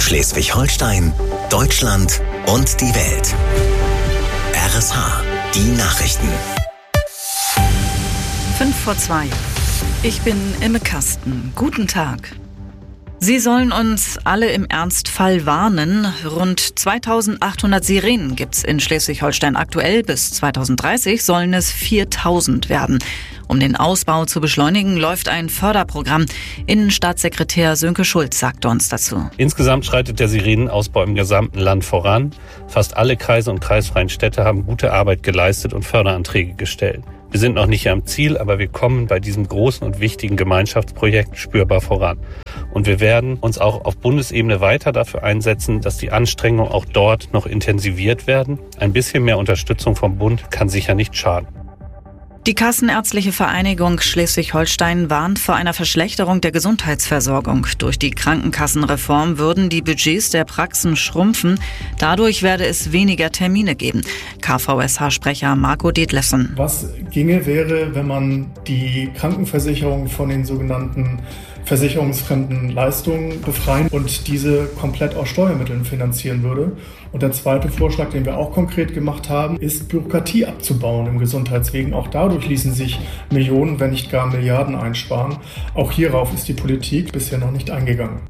Schleswig-Holstein, Deutschland und die Welt. RSH, die Nachrichten. 5:02. Ich bin Imme Kasten. Guten Tag. Sie sollen uns alle im Ernstfall warnen. Rund 2800 Sirenen gibt's in Schleswig-Holstein aktuell. Bis 2030 sollen es 4000 werden. Um den Ausbau zu beschleunigen, läuft ein Förderprogramm. Innenstaatssekretär Sönke Schulz sagte uns dazu. Insgesamt schreitet der Sirenenausbau im gesamten Land voran. Fast alle Kreise und kreisfreien Städte haben gute Arbeit geleistet und Förderanträge gestellt. Wir sind noch nicht am Ziel, aber wir kommen bei diesem großen und wichtigen Gemeinschaftsprojekt spürbar voran. Und wir werden uns auch auf Bundesebene weiter dafür einsetzen, dass die Anstrengungen auch dort noch intensiviert werden. Ein bisschen mehr Unterstützung vom Bund kann sicher nicht schaden. Die Kassenärztliche Vereinigung Schleswig-Holstein warnt vor einer Verschlechterung der Gesundheitsversorgung. Durch die Krankenkassenreform würden die Budgets der Praxen schrumpfen. Dadurch werde es weniger Termine geben. KVSH-Sprecher Marco Detlefsen. Was ginge, wäre, wenn man die Krankenversicherung von den sogenannten versicherungsfremden Leistungen befreien und diese komplett aus Steuermitteln finanzieren würde. Und der zweite Vorschlag, den wir auch konkret gemacht haben, ist Bürokratie abzubauen im Gesundheitswesen. Auch dadurch ließen sich Millionen, wenn nicht gar Milliarden einsparen. Auch hierauf ist die Politik bisher noch nicht eingegangen.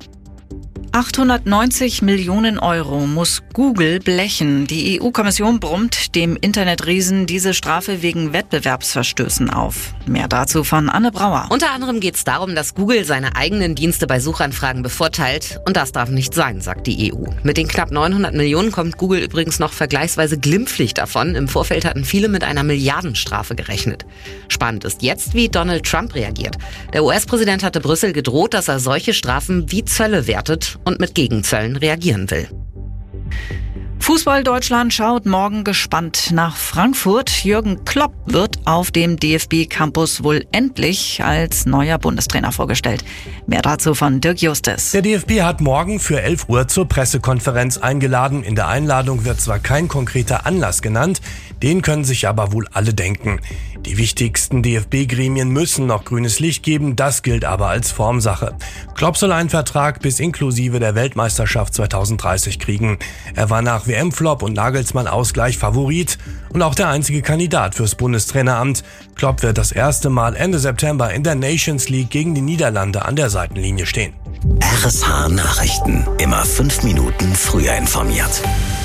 890 Millionen Euro muss Google blechen. Die EU-Kommission brummt dem Internetriesen diese Strafe wegen Wettbewerbsverstößen auf. Mehr dazu von Anne Brauer. Unter anderem geht es darum, dass Google seine eigenen Dienste bei Suchanfragen bevorteilt. Und das darf nicht sein, sagt die EU. Mit den knapp 900 Millionen kommt Google übrigens noch vergleichsweise glimpflich davon. Im Vorfeld hatten viele mit einer Milliardenstrafe gerechnet. Spannend ist jetzt, wie Donald Trump reagiert. Der US-Präsident hatte Brüssel gedroht, dass er solche Strafen wie Zölle wertet und mit Gegenzöllen reagieren will. Fußball Deutschland schaut morgen gespannt nach Frankfurt. Jürgen Klopp wird auf dem DFB-Campus wohl endlich als neuer Bundestrainer vorgestellt. Mehr dazu von Dirk Justus. Der DFB hat morgen für 11 Uhr zur Pressekonferenz eingeladen. In der Einladung wird zwar kein konkreter Anlass genannt, den können sich aber wohl alle denken. Die wichtigsten DFB-Gremien müssen noch grünes Licht geben, das gilt aber als Formsache. Klopp soll einen Vertrag bis inklusive der Weltmeisterschaft 2030 kriegen. Er war nach WM-Flop und Nagelsmann-Ausgleich Favorit und auch der einzige Kandidat fürs Bundestraineramt. Klopp wird das erste Mal Ende September in der Nations League gegen die Niederlande an der Seitenlinie stehen. RSH Nachrichten, immer 5 Minuten früher informiert.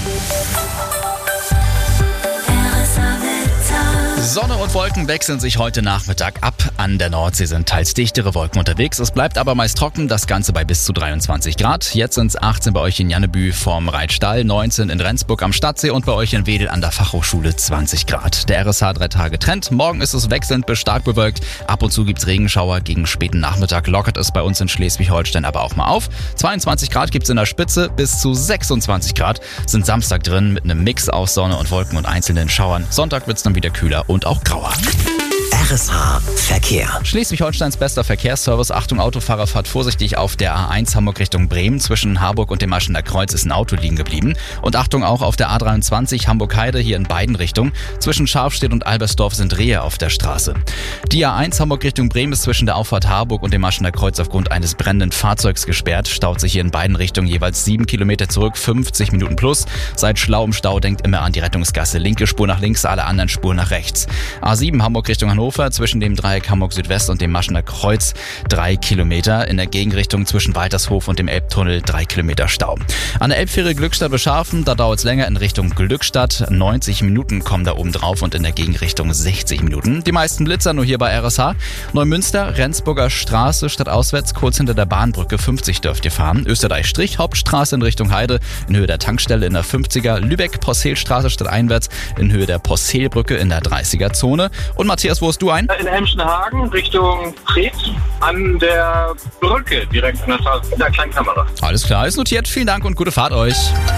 Sonne und Wolken wechseln sich heute Nachmittag ab. An der Nordsee sind teils dichtere Wolken unterwegs. Es bleibt aber meist trocken, das Ganze bei bis zu 23 Grad. Jetzt sind es 18 bei euch in Jannebü vorm Reitstall, 19 in Rendsburg am Stadtsee und bei euch in Wedel an der Fachhochschule 20 Grad. Der RSH 3-Tage-Trend. Morgen ist es wechselnd bis stark bewölkt. Ab und zu gibt's Regenschauer. Gegen späten Nachmittag lockert es bei uns in Schleswig-Holstein aber auch mal auf. 22 Grad gibt's in der Spitze, bis zu 26 Grad sind Samstag drin mit einem Mix aus Sonne und Wolken und einzelnen Schauern. Sonntag wird's dann wieder kühler und auch grauer. RSH Verkehr. Schleswig-Holsteins bester Verkehrsservice. Achtung, Autofahrer, fahrt vorsichtig auf der A1 Hamburg Richtung Bremen. Zwischen Harburg und dem Maschener Kreuz ist ein Auto liegen geblieben. Und Achtung auch auf der A23 Hamburg-Heide, hier in beiden Richtungen. Zwischen Scharfstedt und Albersdorf sind Rehe auf der Straße. Die A1 Hamburg Richtung Bremen ist zwischen der Auffahrt Harburg und dem Maschener Kreuz aufgrund eines brennenden Fahrzeugs gesperrt. Staut sich hier in beiden Richtungen jeweils 7 Kilometer zurück, 50 Minuten plus. Seid schlau im Stau, denkt immer an die Rettungsgasse. Linke Spur nach links, alle anderen Spuren nach rechts. A7 Hamburg Richtung Hannover, zwischen dem Dreieck Hamburg Südwest und dem Maschener Kreuz 3 Kilometer. In der Gegenrichtung zwischen Waltershof und dem Elbtunnel 3 Kilometer Stau. An der Elbfähre Glückstadt-Bescharfen, da dauert es länger in Richtung Glückstadt. 90 Minuten kommen da oben drauf und in der Gegenrichtung 60 Minuten. Die meisten Blitzer nur hier bei RSH. Neumünster, Rendsburger Straße stadtauswärts, kurz hinter der Bahnbrücke 50 dürft ihr fahren. Österreich-Strich, Hauptstraße in Richtung Heide, in Höhe der Tankstelle in der 50er. Lübeck, Posselstraße stadteinwärts, in Höhe der Posselbrücke in der 30er-Zone. Und Matthias, wo hast du ein? In Emschenhagen Richtung Preetz an der Brücke direkt an der Straße mit der kleinen Kamera. Alles klar, ist notiert. Vielen Dank und gute Fahrt euch.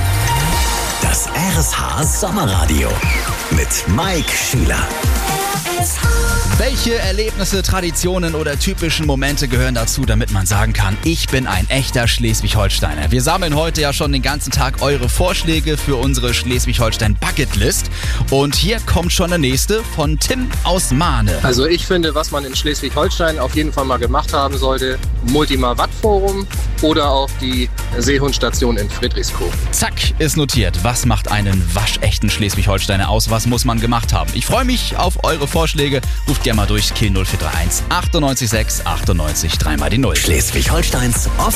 Das RSH Sommerradio mit Mike Schüler. Welche Erlebnisse, Traditionen oder typischen Momente gehören dazu, damit man sagen kann, ich bin ein echter Schleswig-Holsteiner? Wir sammeln heute ja schon den ganzen Tag eure Vorschläge für unsere Schleswig-Holstein-Bucketlist. Und hier kommt schon der nächste von Tim aus Mahne. Also ich finde, was man in Schleswig-Holstein auf jeden Fall mal gemacht haben sollte, Multima-Watt-Forum, oder auch die Seehundstation in Friedrichskoog. Zack, ist notiert. Was macht einen waschechten Schleswig-Holsteiner aus? Was muss man gemacht haben? Ich freue mich auf eure Vorschläge. Ruft gerne mal durch Kiel 0431 98 6 98 3 mal die 0. Schleswig-Holsteins